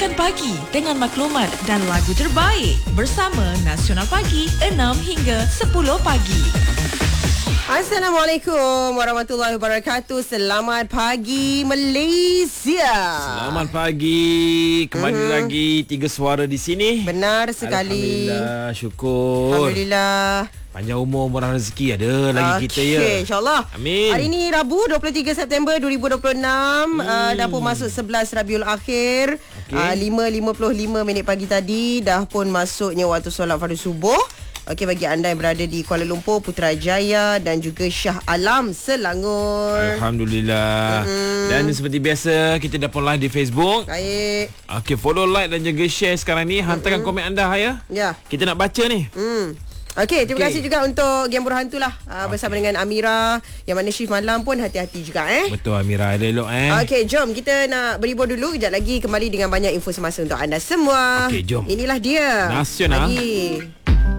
Mulakan pagi dengan maklumat dan lagu terbaik bersama Nasional Pagi 6 hingga 10 pagi. Assalamualaikum warahmatullahi wabarakatuh. Selamat pagi Malaysia. Selamat pagi. Kembali lagi Tiga Suara di sini. Benar sekali. Alhamdulillah, syukur. Alhamdulillah. Panjang umur, murah rezeki ada lagi kita ya. Okey, insyaAllah. Amin. Hari ni Rabu 23 September 2026. Dah pun masuk 11 Rabiul Akhir. 5.55 minit pagi tadi. Dah pun masuknya waktu solat fardu subuh. Okey, bagi anda yang berada di Kuala Lumpur, Putrajaya dan juga Shah Alam, Selangor. Alhamdulillah. Dan seperti biasa, kita dah pun live di Facebook. Baik. Okey, follow, like dan juga share sekarang ni. Hantarkan komen anda ya. Ya. Kita nak baca ni. Okey, terima kasih juga untuk Gambur Hantu lah, bersama dengan Amira, yang mana shift malam pun hati-hati juga Betul Amira, elok Okey, jom kita nak berhibur dulu. Kejap lagi kembali dengan banyak info semasa untuk anda semua. Okey, jom. Inilah dia Nasional Pagi.